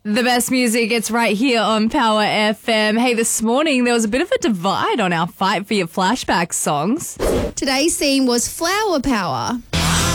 The best music, it's right here on Power FM. Hey, this morning there was a bit of a divide on our Fight for Your Flashback songs. Today's theme was flower power.